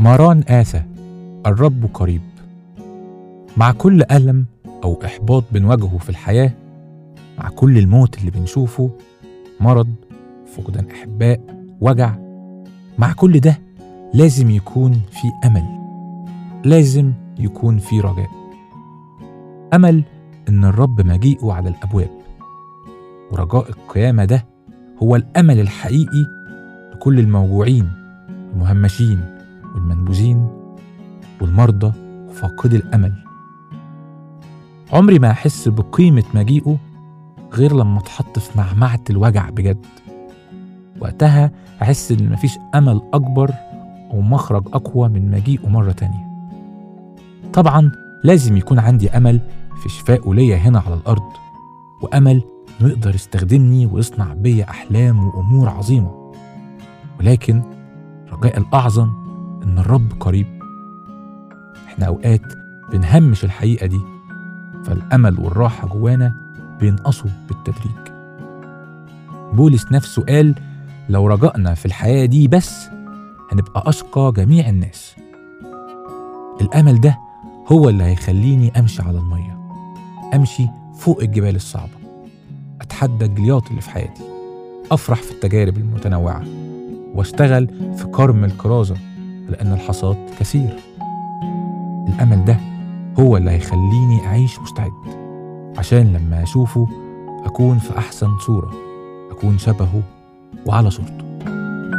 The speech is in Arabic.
ماران آثى، الرب قريب. مع كل ألم أو إحباط بنواجهه في الحياة، مع كل الموت اللي بنشوفه، مرض، فقدان أحباء، وجع، مع كل ده لازم يكون في أمل، لازم يكون في رجاء. أمل إن الرب مجيئه على الأبواب، ورجاء القيامة ده هو الأمل الحقيقي لكل الموجوعين والمهمشين والمنبوذين والمرضى وفاقدي الأمل. عمري ما أحس بقيمة مجيئه غير لما اتحط في معمعة الوجع بجد. وقتها أحس إن مفيش أمل أكبر أو مخرج أقوى من مجيئه مرة تانية. طبعا لازم يكون عندي أمل في شفائه ليا هنا على الأرض، وأمل إنه يقدر يستخدمني ويصنع بيا أحلام وأمور عظيمة. ولكن رجاء الأعظم إن الرب قريب. إحنا أوقات بنهمش الحقيقة دي، فالأمل والراحة جوانا بينقصوا بالتدريج. بولس نفسه قال لو رجعنا في الحياة دي بس هنبقى أشقى جميع الناس. الأمل ده هو اللي هيخليني أمشي على المية، أمشي فوق الجبال الصعبة، أتحدى الجليات اللي في حياتي، أفرح في التجارب المتنوعة، واشتغل في كرم الكرازة لأن الحصاد كثير. الأمل ده هو اللي هيخليني أعيش مستعد، عشان لما أشوفه أكون في أحسن صورة، أكون شبهه وعلى صورته.